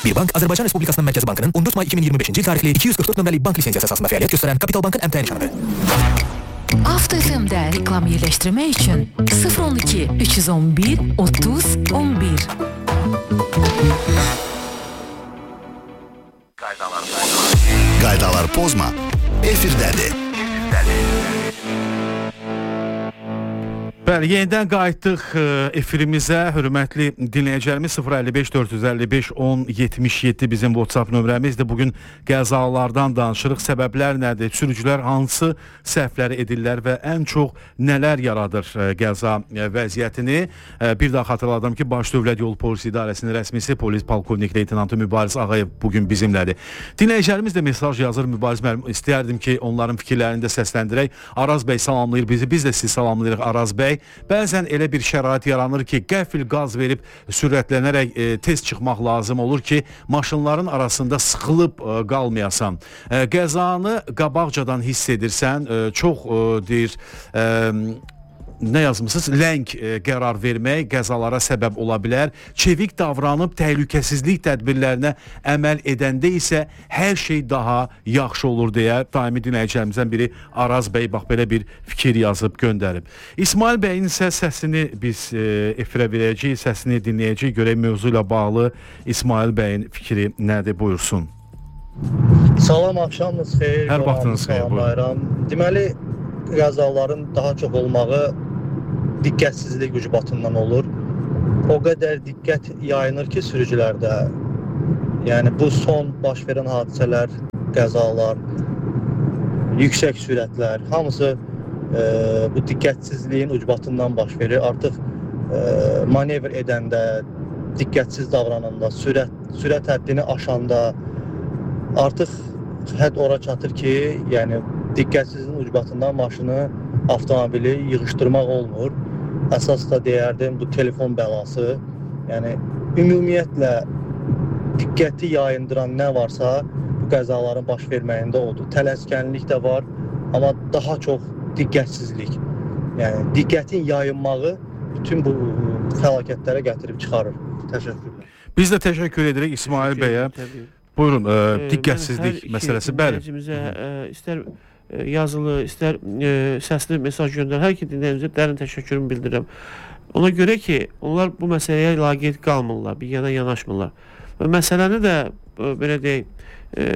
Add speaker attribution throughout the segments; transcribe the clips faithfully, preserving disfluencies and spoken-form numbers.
Speaker 1: Bir bank Azərbaycan Respublikasının Mərkəzi Bankının on dörd may iki min iyirmi beşinci il tarixli iki yüz qırx dörd nömrəli bank lisensiyası əsasında fəaliyyət göstərən Kapital Bankın əmtəə nişanıdır.
Speaker 2: Avto F M-də reklam yerləşdirmək üçün sıfır on iki üç yüz on bir otuz on bir.
Speaker 3: Qaydalar pozma, efirdədir.
Speaker 4: Bəli, yenidən qayıtdıq efirimizə. Hörmətli dinləyicilərimiz, sıfır əlli beş dörd yüz əlli beş on yetmiş yeddi bizim WhatsApp nömrəmizdir. Bugün qəzalardan danışırıq. Səbəblər nədir? Sürücülər hansı səhvləri edirlər və ən çox nələr yaradır qəza vəziyyətini? Bir daha xatırladım ki, Baş Dövlət Yol Polisi İdarəsinin rəsmisi polis polkovnik leytenantı Mübariz Ağayev bugün bizimlədir. Dinləyicilərimiz də mesaj yazır. Mübariz müəllim, istəyərdim ki, onların fikirlərini də səsləndirək. Araz bəy salamlayır bizi. Biz də sizi salamlayırıq Araz bəy. Bəzən elə bir şərait yaranır ki, qəfil qaz verib sürətlənərək e, tez çıxmaq lazım olur ki, maşınların arasında sıxılıb e, qalmayasan. E, qəzanı qabaqcadan hiss edirsən, e, çox e, deyir... E, nə yazmışsınız? Ləng e, qərar vermək qəzalara səbəb ola bilər. Çevik davranıb təhlükəsizlik tədbirlərinə əməl edəndə isə hər şey daha yaxşı olur deyə daimi dinləyicilərimizdən biri Araz bəy bax belə bir fikir yazıb göndərib. İsmail bəyin isə səsini biz e, efirə verəcəyik, səsini dinləyəcəyik. Görək mövzu ilə bağlı İsmail bəyin fikri nədir? Buyursun.
Speaker 5: Salam, axşamınız xeyir.
Speaker 4: Hər vaxtınız xeyir.
Speaker 5: Deməli, qəzaların daha çox olmağı diqqətsizlik ucbatından olur. O qədər diqqət yayınır ki, sürücülərdə. Yəni, bu son baş verən hadisələr, qəzalar, yüksək sürətlər, hamısı e, bu diqqətsizliyin ucbatından baş verir. Artıq e, manevr edəndə, diqqətsiz davrananda, sürət, sürət həddini aşanda artıq hədd ora çatır ki, yəni diqqətsizliyin ucbatından maşını, avtomobili yığışdırmaq olmur. Əsas da deyərdim bu telefon bəlası. Yəni ümumiyyətlə diqqəti yayındıran nə varsa bu qəzaların baş verməyində odur. Tələskənlik də var, amma daha çox diqqətsizlik. Yəni diqqətin yayınmağı bütün bu fəlakətlərə gətirib çıxarır. Təşəkkürlər.
Speaker 4: Biz də təşəkkür edirik İsmail bəyə. Buyurun, ə, diqqətsizlik məsələsi. Bəli.
Speaker 6: İstər yazılı, istər e, səsli mesaj göndər. Hər iki dinləyicimizə dərin təşəkkürümü bildirirəm. Ona görə ki, onlar bu məsələyə laqeyd qalmırlar, bir yana yanaşmırlar. Və məsələni də e, belə deyək, e,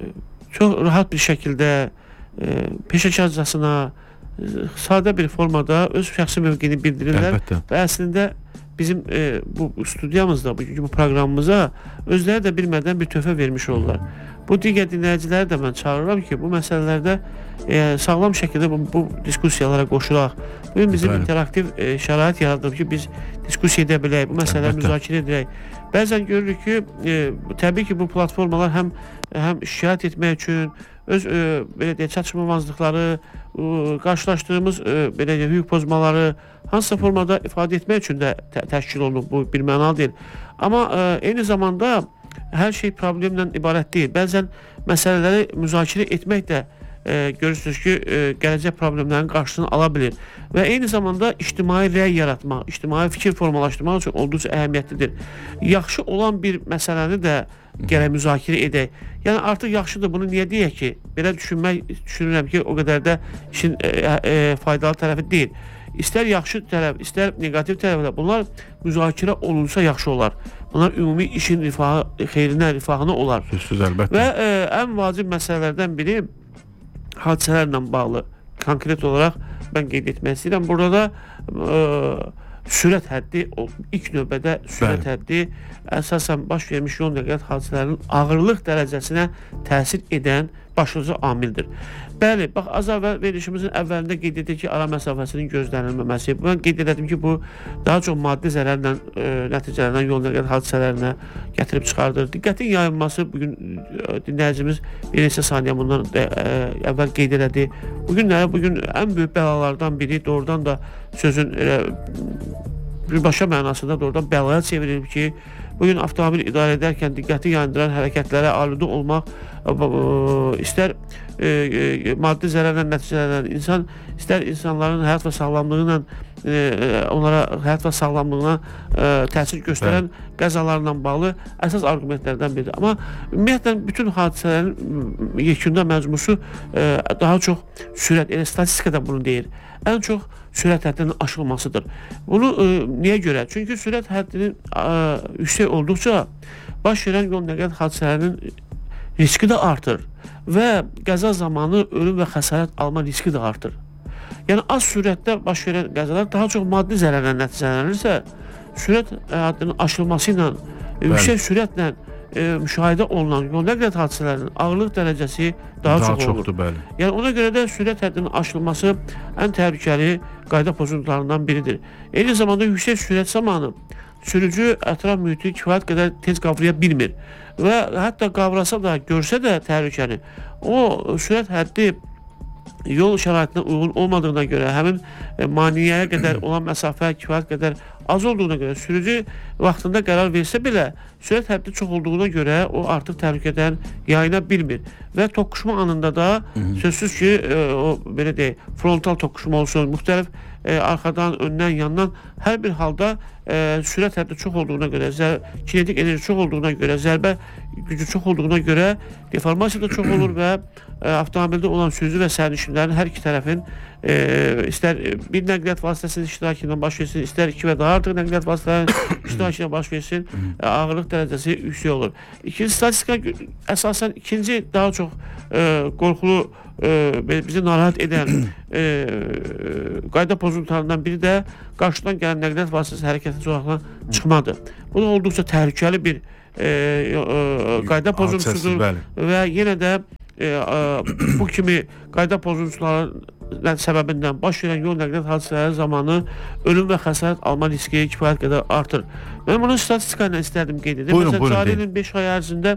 Speaker 6: çox rahat bir şəkildə e, peşəkarcasına, e, sadə bir formada öz şəxsi mövqeyini bildirirlər. Əlbəttə. Və əslində bizim e, bu studiyamızda, bugünkü bu proqramımıza özləri də bilmədən bir töhfə vermiş olurlar. Bu digər dinləyiciləri də mən çağırıram ki, bu məsələlərdə e, sağlam şəkildə bu, bu diskussiyalara qoşulaq. Bugün bizim interaktiv e, şərait yaradılıb ki, biz diskussiya edə bilək, bu məsələləri müzakirə edək. Bəzən görürük ki, e, təbii ki, bu platformalar həm, həm şikayət etmək üçün, öz e, belə deyək, çatışmamazlıqları, e, qarşılaşdığımız e, belə deyək, hüquq pozmaları hansısa formada ifadə etmək üçün də tə təşkil olunub, bu bir mənalı deyil. Amma e, eyni zamanda hər şey problemlə ibarət deyil. Bəzən məsələləri müzakirə etmək də e, görürsünüz ki, e, gələcək problemlərin qarşısını ala bilir. Və eyni zamanda ictimai rəy yaratmaq, ictimai fikir formalaşdırmaq üçün olduqca əhəmiyyətlidir. Yaxşı olan bir məsələni də gərək müzakirə edək. Yəni artıq yaxşıdır, bunu niyə deyək ki? Belə düşünmək, düşünürəm ki, o qədər də işin e, e, faydalı tərəfi deyil. İstər yaxşı tərəf, istər negativ tərəflər, bunlar müzakirə olunsa yaxşı olar. Bunlar ümumi işin rifahı, xeyrinə, rifahına olar.
Speaker 4: Sözsüz, əlbəttə.
Speaker 6: Və e, ən vacib məsələlərdən biri hadisələrlə bağlı. Konkret olaraq mən qeyd etmək istəyirəm. Burada da e, sürət həddi, ilk növbədə sürət Bəli. həddi əsasən baş vermiş yol nəqliyyat hadisələrinin ağırlıq dərəcəsinə təsir edən başlıca amildir. Bəli, bax, az əvvəl verilişimizin əvvəlində qeyd etdik ki, ara məsafəsinin gözlənilməməsi. Mən qeyd elədim ki, bu daha çox maddi zərərlə, e, nəticələnən yol nəqliyyat hadisələrinə gətirib çıxardır. Diqqətin yayınması, bugün e, dinləyicimiz bir neçə saniyə bundan e, əvvəl qeyd elədi. Bugün nə? Bugün ən böyük bəlalardan biri doğrudan da sözün e, birbaşa mənasında doğrudan bəlaya çevrilib ki, bugün avtomobil idarə edərkən diqqəti yandıran hərəkətlərə aludə olmaq, istər e, e, maddi zərərlə nəticələnən insan, istər insanların həyat və sağlamlığıyla e, onlara həyat və sağlamlığına e, təsir göstərən Bəli. qəzalarla bağlı əsas argumentlərdən biridir. Amma ümumiyyətlə bütün hadisələrin yekunda məcmusu e, daha çox sürət, elə statistikada bunu deyir, ən çox sürət həddinin aşılmasıdır. Bunu e, niyə görə? Çünki sürət həddinin e, yüksək olduqca baş verən yol nəqliyyat hadisələrinin riski də artır və qəza zamanı ölüm və xəsarət alma riski də artır. Yəni az sürətdə baş verən qəzalar daha çox maddi zərərlə nəticələnirsə, sürət həddinin aşılması ilə, yüksək sürətlə e, müşahidə olunan yol nəqliyyat hadisələrinin ağırlıq dərəcəsi daha, daha çox olur. Bəli. Yəni ona görə də sürət həddinin aşılması ən təhlükəli qayda pozuntularından biridir. Eyni zamanda yüksək sürət zamanı sürücü ətraf mühiti kifayət qədər tez qavraya bilmir və hətta qavrasa da, görsə də təhlükəni, o sürət həddi yol şəraitinə uyğun olmadığına görə, həmin e, maniyəyə qədər olan məsafə kifayət qədər az olduğuna görə, sürücü vaxtında qərar versə belə, sürət həddi çox olduğuna görə o artıq təhlükədən yayına bilmir və toqquşma anında da sözsüz ki, e, o belə deyək, frontal toqquşma olsun, müxtəlif e, arxadan, öndən, yandan hər bir halda e, sürət həddi çox olduğuna görə, kinetik enerji çox olduğuna görə, zərbə gücü çox olduğuna görə deformasiya da çox olur və e, avtomobildə olan sürücü və sərnişinlərin hər iki tərəfin e, istər bir nəqliyyat vasitəsinin iştirakından baş versin, istər iki və daha artıq nəqliyyat vasitələrinin iştirakından baş versin, e, ağırlıq dərəcəsi yüksək olur. İkinci statistika əsasən ikinci daha çox e, qorxulu e, bizi narahat edən e, qayda pozuntularından biri də qarşıdan gələn nəqliyyat vasitəsi hərəkətin zolaqdan çıxmadır. Bu da olduqca təhlükəli bir e, e, qayda pozuntusudur və yenə də e, e, bu kimi qayda pozuntuları səbəbindən baş verən yol nəqliyyat hadisələri zamanı ölüm və xəsarət alma riski kifayət qədər artır. Mən bunu statistika ilə istərdim qeyd edim. Məsələn, cari ilin beş ay ərzində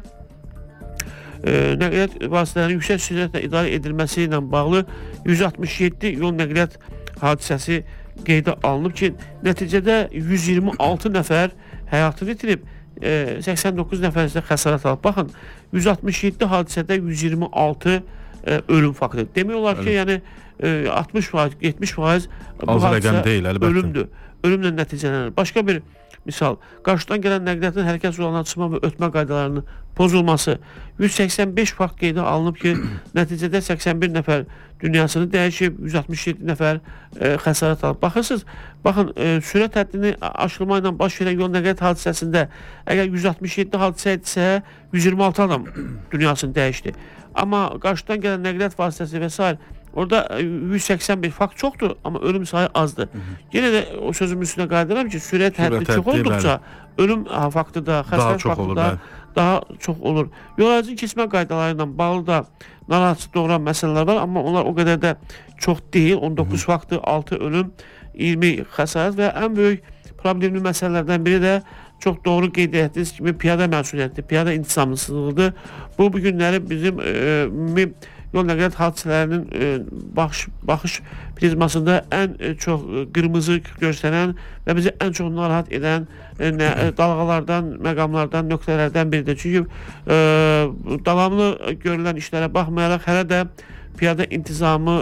Speaker 6: e, nəqliyyat vasitələrinin yüksək sürətlə idarə edilməsi ilə bağlı yüz altmış yeddi yol nəqliyyat hadisəsi qeydə alınıb ki, nəticədə yüz iyirmi altı nəfər həyatını itirib, e, səksən doqquz nəfər isə xəsarət alıb. Baxın, yüz altmış yeddi hadisədə yüz iyirmi altı e, ölüm faktı. Demək olar ki, yəni e, altmış faiz, yetmiş faiz bu hadisə deyil, ölümdür. Ölümlə nəticələnir. Başqa bir misal, qarşıdan gələn nəqliyyatın hərəkət zolağına çıxma və ötmə qaydalarının pozulması yüz səksən beş fakt qeydə alınıb ki, nəticədə səksən bir nəfər dünyasını dəyişib, yüz altmış yeddi nəfər e, xəsarət alıb. Baxırsınız, baxın, e, sürət həddini aşılma ilə baş verən yol nəqliyyat hadisəsində əgər yüz altmış yeddi hadisə etsə, yüz iyirmi altı adam dünyasını dəyişdi. Amma qarşıdan gələn nəqliyyat vasitəsi və s. orada yüz səksən bir fakt çoxdur, amma ölüm sayı azdır. Yenə də o sözümün üstünə qayıdıram ki, sürət həddi çox olduqca ölüm faktı da, xəsarət faktı da daha çox olur. Yol hərəkəti keçmə qaydaları ilə bağlı da narahatçı doğuran məsələlər var, amma onlar o qədər də çox deyil. on doqquz faktı, altı ölüm, iyirmi xəsarət və ən böyük problemli məsələlərdən biri də çox doğru qeyd etdiyiniz kimi piyada məsuliyyətidir, piyada intisamsızlığıdır. Bu, bu günləri bizim e, yol nəqliyyat hadisələrinin e, baxış, baxış prizmasında ən e, çox qırmızı göstərən və bizi ən çox narahat edən e, nə, e, dalğalardan, məqamlardan, nöqtələrdən biridir. Çünki e, davamlı görülən işlərə baxmayaraq hələ də piyada intizamı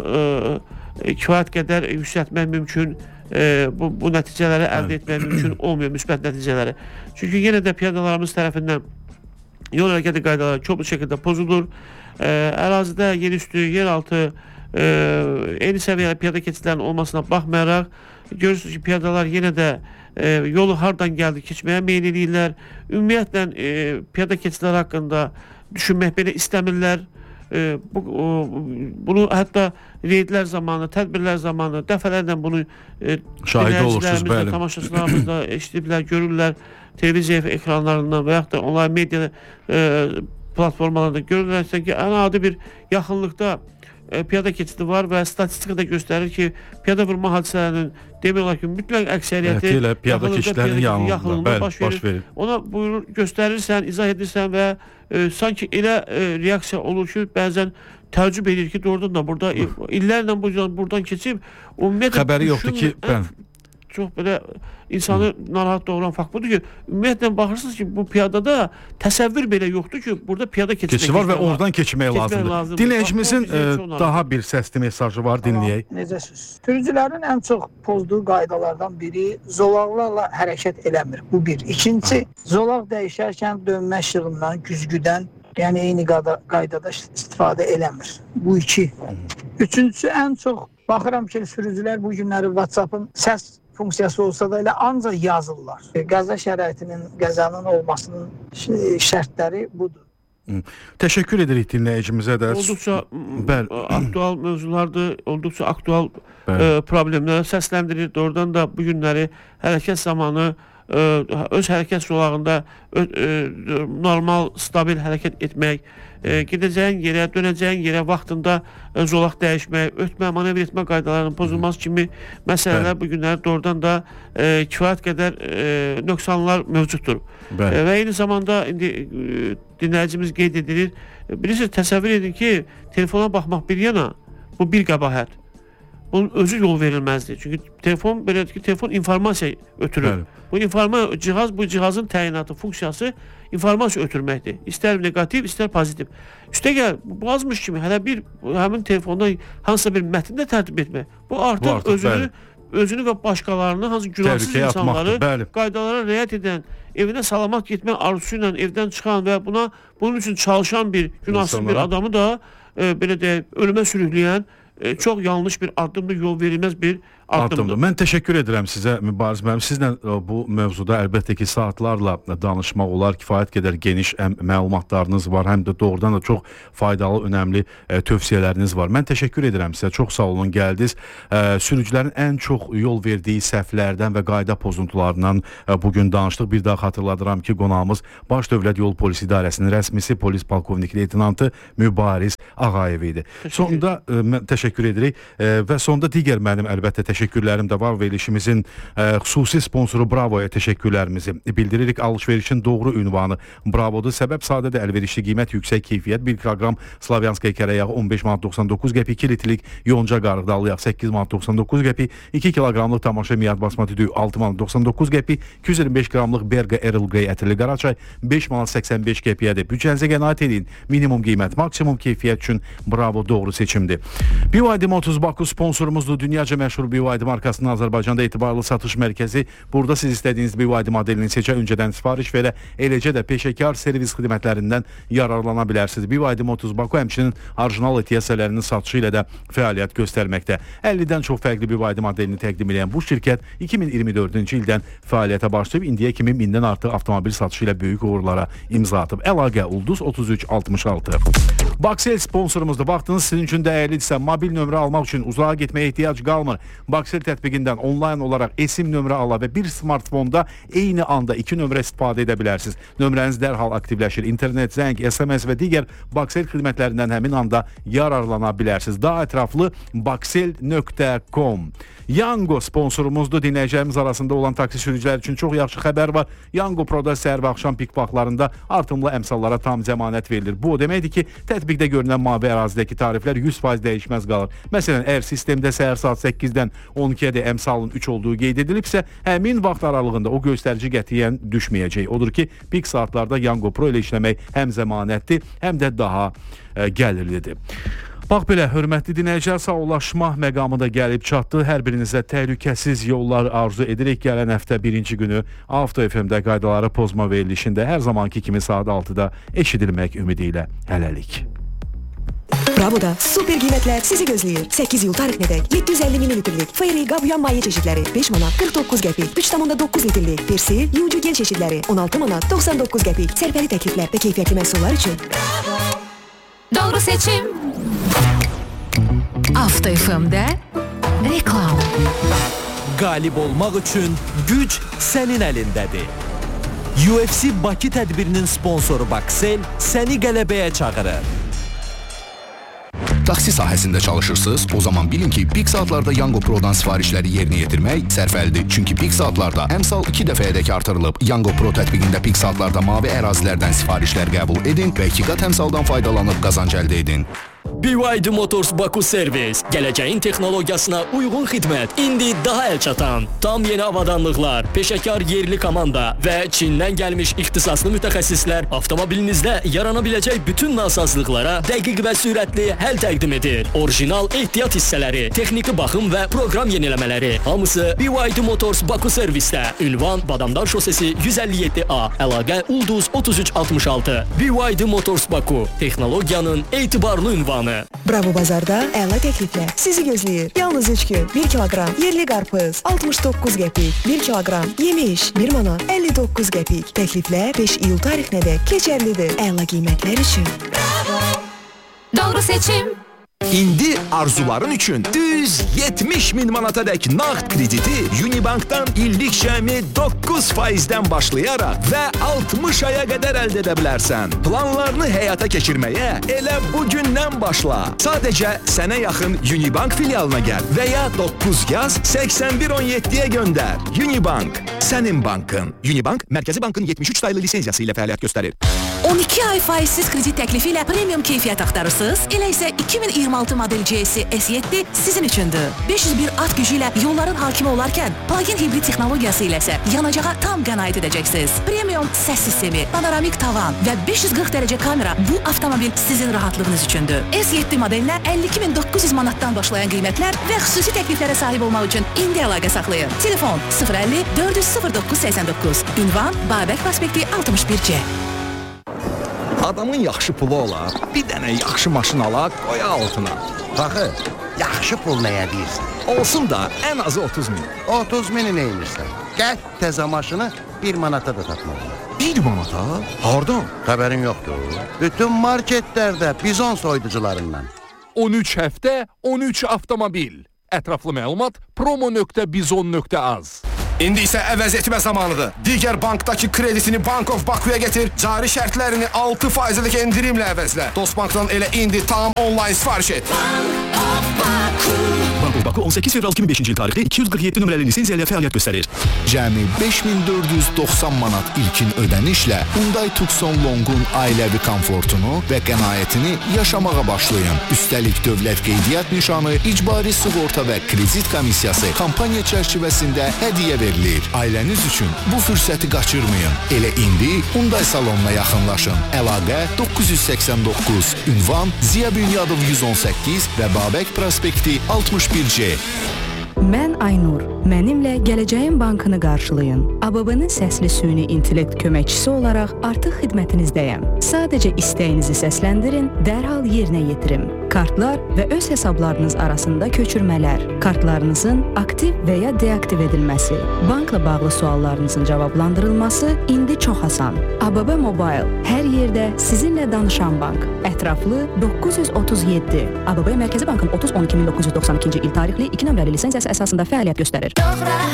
Speaker 6: e, kifayət qədər yüksəltmək mümkün, e, bu, bu nəticələri əldə etmək mümkün olmuyor, müsbət nəticələri. Çünki yenə də piyadalarımız tərəfindən yol hərəkəti qaydaları çoxlu şəkildə pozulur. Ə, ərazidə yerüstü, yeraltı ə, eyni səviyyəli piyada keçidlərinin olmasına baxmayaraq görürsünüz ki, piyadalar yenə də ə, yolu hardan gəldi keçməyə meyil edirlər. Ümumiyyətlə ə, piyada keçidlər haqqında düşünmək belə istəmirlər. Ə, bu, o, bunu hətta reydlər zamanı, tədbirlər zamanı dəfələrlə bunu ə, dinləyicilərimizlə, tamaşaçılarımızla eşidiblər, görürlər televiziya ekranlarından və yaxud da onların media ə, platformalarda görülürsə ki, ən adi bir yaxınlıqda e, piyada keçidi var və statistika da göstərir ki, piyada vurma hadisələrinin demək olar ki, mütləq əksəriyyəti
Speaker 4: evet, piyada keçidlərinin yaxınlığında
Speaker 6: baş verir. Baş verir. Ona buyurur, göstərirsən, izah edirsən və e, sanki elə e, reaksiya olur ki, bəzən təəccüb edir ki, doğrudan da burada illərlə bu buradan keçib, ümumiyyətlə
Speaker 4: xəbəri yoxdur ki, mən
Speaker 6: çox belə insanı narahat doğuran fakt budur ki, ümumiyyətlə baxırsınız ki, bu piyadada təsəvvür belə yoxdur ki, burada piyada keçmək
Speaker 4: keçid var və oradan keçmək lazımdır.
Speaker 6: lazımdır.
Speaker 4: Dinləyicimizin
Speaker 6: Bax,
Speaker 4: e, daha bir səsli mesajı var, dinləyək.
Speaker 7: Necəsiz? Sürücülərin ən çox pozduğu qaydalardan biri zolaqlarla hərəkət eləmir. Bu bir. İkinci, zolaq dəyişərkən dönmə işığından, güzgüdən, yəni eyni qayda, qaydada istifadə eləmir. Bu iki. Üçüncüsü, ən çox baxıram ki, sürücülər bu günləri WhatsApp-ın səs funksiyası olsa da elə ancaq yazırlar. Qəza şəraitinin, qəzanın olmasının şərtləri budur.
Speaker 4: Təşəkkür edirik dinləyicimizə də.
Speaker 6: Olduqca
Speaker 4: Bəli.
Speaker 6: aktual mövzulardır, olduqca aktual e, problemlərə səsləndirir. Doğrudan da bu günləri hərəkət zamanı e, öz hərəkət zolağında ö, e, normal, stabil hərəkət etmək, e, gedəcəyin yerə, dönəcəyin yerə vaxtında e, zolaq dəyişmək, ötmə, manevr etmə qaydalarının pozulması kimi məsələlər bu günləri doğrudan da e, kifayət qədər e, nöqsanlar mövcuddur. E, və eyni zamanda indi e, dinləyicimiz qeyd edilir. Bilirsiniz, təsəvvür edin ki, telefona baxmaq bir yana, bu bir qəbahət. Bunun özü yol verilməzdir. Çünki telefon belədir ki, telefon informasiya ötürür. Bəli. Bu informasiya cihaz, bu cihazın təyinatı, funksiyası informasiya ötürməkdir. İstər negativ, istər pozitiv. Üstəgəl, bu azmış kimi hələ bir həmin telefonda hansısa bir mətndə tərtib etmək. Bu artıq, bu artıq özünü, özünü və başqalarını, hansı günahsız insanları qaydalara riayət edən, evinə salamat getmək arzusu ilə evdən çıxan və buna bunun üçün çalışan bir günahsız İnsanlara. bir adamı da e, belə də ölümə sürükləyən e, çox yanlış bir addımdır, yol verilməz bir addımdır. addımdır.
Speaker 4: Mən təşəkkür edirəm sizə, Mübariz müəllim. Sizlə bu mövzuda əlbəttə ki, saatlarla danışmaq olar, kifayət qədər geniş həm məlumatlarınız var, həm də doğrudan da çox faydalı, önəmli e, tövsiyələriniz var. Mən təşəkkür edirəm sizə, çox sağ olun, gəldiniz. E, sürücülərin ən çox yol verdiyi səhvlərdən və qayda pozuntularından e, bugün danışdıq. Bir daha xatırladıram ki, qonağımız Baş Dövlət Yol Polisi İdarəsinin rəsmisi polis polkovnik leytenantı Mübariz Ağayev idi. Sonda e, mən təşəkkür edirik e, və sonda digər mənim əlbəttə təşəkkürlərim də var. Verilişimizin e, xüsusi sponsoru Bravoya təşəkkürlərimizi bildiririk. Alış-verişin doğru ünvanı Bravodur. Səbəb sadədir, əlverişli qiymət, yüksək keyfiyyət. bir kiloqram Slavyanskaya kərə yağı on beş manat doxsan doqquz qəpik, iki litrlik yonca qarğıdalı yağ səkkiz manat doxsan doqquz qəpik, iki kiloqramlıq tamaşa miyad basmati düyü altı manat doxsan doqquz qəpik, iki yüz iyirmi beş qramlıq Berqa Earl Grey ətirli qaraçay beş manat səksən beş qəpiyyədir. Büdcənizə qənaət edin. Minimum qiymət, maksimum keyfiyyət üçün Bravo doğru seçimdir. B Y D Motors Baku sponsorumuzdur. Dünyaca məşhur B Y D markasının Azərbaycanda etibarlı satış mərkəzi. Burada siz istədiyiniz B Y D modelini seçə, öncədən sifariş verə, eləcə də peşəkar servis xidmətlərindən yararlana bilərsiniz. B Y D Motors Baku həmçinin orijinal etiyyəsələrinin satışı ilə də fəaliyyət göstərməkdə. əllidən çox fərqli B Y D modelini təqdim edən bu şirkət iki min iyirmi dördüncü ildən fəaliyyətə başlayıb, indiyə kimi mindən artıq avtomobil satışı ilə böyük uğurlara imza atıb. Əlaqə Ulduz otuz üç altmış altı. Baksel sponsorumuzdur. Vaxtınız sizin üçün dəyərlidirsə, mobil nömrə almaq üçün uzağa getməyə ehtiyac qalmır. Baksel tətbiqindən onlayn olaraq esim nömrə ala və bir smartfonda eyni anda iki nömrə istifadə edə bilərsiniz. Nömrəniz dərhal aktivləşir. İnternet, zəng, S M S və digər Baksel xidmətlərindən həmin anda yararlana bilərsiniz. Daha ətraflı baksel nöqtə com. Yango sponsorumuzdur. Dinləyicilərimiz arasında olan taksi sürücülər üçün çox yaxşı xəbər var. Yango Pro'da səhər və axşam pik vaxtlarında artımlı əmsallara tam zəmanət verilir. Bu o deməkdir ki, tətbiqdə görünən mavi ərazidəki tariflər yüz faiz dəyişməz qalır. Məsələn, əgər sistemdə səhər saat səkkizdən on ikiyədək əmsalın üç olduğu qeyd edilibsə, həmin vaxt aralığında o göstərici qətiyyən düşməyəcək. Odur ki, pik saatlarda Yango Pro ilə işləmək həm zəmanətli, həm də daha ə, gəlirlidir. Bax belə, hörmətli dinləyicilər, sağollaşma məqamı da gəlib çatdı. Hər birinizə təhlükəsiz yollar arzu edirik. Gələn həftə birinci günü Avto F M-də qaydaları pozma verilişində hər zamanki kimi saat altıda eşidilmək ümidi ilə hələlik.
Speaker 8: Bravo'da super qiymətlər sizi gözləyir. səkkiz yıl tarixinədək yeddi yüz əlli mililitrlik Fairy Qabuyan maye çeşidləri beş manat qırx doqquz qəpik, üç tam doqquz litrlik Persil, Yuju gel çeşidləri on altı manat doxsan doqquz qəpik. Sərfəli təkliflər və keyfiyyətli məhsullar üçün Bravo.
Speaker 2: Doğru seçim. Avto F M-də reklam.
Speaker 9: Qalib olmaq üçün güc sənin əlindədir. U F C Bakı tədbirinin sponsoru Baksel səni qələbəyə çağırır.
Speaker 3: Taksi sahəsində çalışırsınız, o zaman bilin ki, pik saatlarda Yango Pro'dan sifarişləri yerinə yetirmək sərfəlidir. Çünki pik saatlarda əmsal iki dəfəyədək artırılıb. Yango Pro tətbiqində pik saatlarda mavi ərazilərdən sifarişlər qəbul edin və ikiqat əmsaldan faydalanıb qazanc əldə edin.
Speaker 10: B Y D Motors Baku Servis. Gələcəyin texnologiyasına uyğun xidmət. İndi daha əlçatan. Tam yeni avadanlıqlar, peşəkar yerli komanda və Çindən gəlmiş ixtisaslı mütəxəssislər avtomobilinizdə yarana biləcək bütün nasazlıqlara dəqiq və sürətli həll təqdim edir. Orijinal ehtiyat hissələri, texniki baxım və proqram yeniləmələri. Hamısı B Y D Motors Baku Servisdə. Ünvan Badamdar şosesi yüz əlli yeddi A. Əlaqə Ulduz otuz üç altmış altı. B Y D Motors Baku. Texnologiyanın etibarlı ünvanı.
Speaker 8: Bravo Bazarda əla təkliflər sizi gözləyir. Yalnız üç gün bir kiloqram yerli qarpız altmış doqquz qəpik, bir kiloqram yemiş bir manat əlli doqquz qəpik. Təkliflər beş iyul tarixinədək keçərlidir. Əla qiymətlər üçün.
Speaker 2: Doğru seçim.
Speaker 11: İndi arzuların üçün düz yetmiş min manatadək nağd krediti Unibankdan illik cəmi doqquz faizdən başlayaraq və altmış aya qədər əldə edə bilərsən. Planlarını həyata keçirməyə elə bugündən başla. Sadəcə sənə yaxın Unibank filialına gəl və ya doqquz yaz səksən bir on yeddiyə göndər. Unibank, sənin bankın. Unibank, Mərkəzi Bankın yetmiş üç saylı lisenziyası ilə fəaliyyət göstərir.
Speaker 2: on iki ay faizsiz kredit təklifi ilə premium keyfiyyət axtarırsınız. Elə isə iki min iyirmi altı model C S S yeddi sizin üçündür. beş yüz bir at gücü ilə yolların hakimi olarkən, plug-in hibrid texnologiyası ilə isə yanacağa tam qənaət edəcəksiniz. Premium səs sistemi, panoramik tavan və beş yüz qırx dərəcə kamera bu avtomobil sizin rahatlığınız üçündür. S yeddi modelinə əlli iki min doqquz yüz manatdan başlayan qiymətlər və xüsusi təkliflərə sahib olmaq üçün indi əlaqə saxlayın. Telefon sıfır əlli dörd yüz sıfır doqquz səksən doqquz. Ünvan Babək prospekti altmış bir C.
Speaker 11: Adamın yaxşı pulu olar, bir dənə yaxşı maşın ala, qoya altına.
Speaker 12: Baxı, yaxşı pul nəyə deyirsən?
Speaker 11: Olsun da ən azı otuz min.
Speaker 12: otuz mini neymirsən? Gəl təzə maşını bir manata da satmalıyım.
Speaker 11: Bir manata? Hardan?
Speaker 12: Xəbərin yoxdur. Bütün marketlərdə bizon soyuducularından.
Speaker 3: on üç həftə, on üç avtomobil. Ətraflı məlumat promo nöqtə bizon nöqtə az.
Speaker 13: İndi isə əvəz etmə zamanıdır. Digər bankdakı kreditini Bank of Bakuya getir, cari şərtlərini altı faizlik endirimlə əvəzlə. Dostbankdan elə indi tam onlayn sifariş et.
Speaker 1: Bank of Baku on səkkiz fevral iki min beşinci il tarixli iki yüz qırx yeddi nömrəli lisenziya ilə fəaliyyət göstərir.
Speaker 3: Cəmi beş min dörd yüz doxsan manat ilkin ödənişlə Hyundai Tucson Long'un ailəvi komfortunu və qənaətini yaşamağa başlayın. Üstəlik dövlət qeydiyyat nişanı, icbari sığorta və kredit komissiyası kampaniya çərçivəsində hədiyyə verilir. Ailəniz üçün bu fürsəti qaçırmayın. Elə indi Hyundai salonuna yaxınlaşın. Əlaqə doqquz yüz səksən doqquz. Ünvan Ziya Bünyadov yüz on səkkiz və Babək prospekti altmış bir C.
Speaker 14: Mən Aynur. Mənimlə Gələcəyin Bankını qarşılayın. A B B-nin səsli süni intellekt köməkçisi olaraq artıq xidmətinizdəyəm. Sadəcə istəyinizi səsləndirin, dərhal yerinə yetirim. Kartlar və öz hesablarınız arasında köçürmələr, kartlarınızın aktiv və ya deaktiv edilməsi, bankla bağlı suallarınızın cavablandırılması indi çox asan. A B B Mobile, hər yerdə sizinlə danışan bank. Ətraflı doqquz yüz otuz yeddi. A B B Mərkəzi Bankın otuz on iki min doqquz yüz doxsan ikinci il tarixli iki nömrəli lisenziyası əsasında fəaliyyət göstərir.